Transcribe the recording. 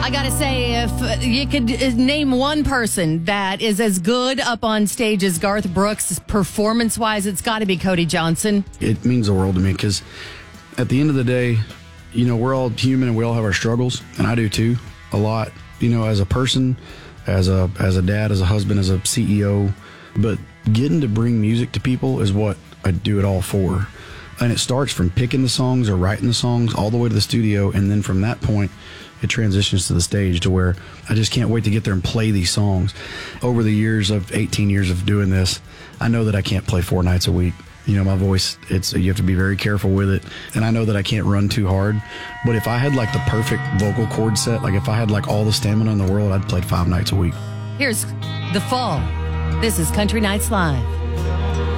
I gotta say, if you could name one person that is as good up on stage as Garth Brooks, performance-wise, it's got to be Cody Johnson. It means the world to me because at the end of the day, you know, we're all human and we all have our struggles, and I do too, a lot. You know, as a person, as a dad, as a husband, as a CEO, but getting to bring music to people is what I do it all for. And it starts from picking the songs or writing the songs all the way to the studio, and then from that point, it transitions to the stage to where I just can't wait to get there and play these songs. Over the years of 18 years of doing this, I know that I can't play 4 nights a week. You know, my voice, you have to be very careful with it. And I know that I can't run too hard. But if I had like the perfect vocal cord set, like if I had like all the stamina in the world, I'd play 5 nights a week. Here's The Fall. This is Country Nights Live.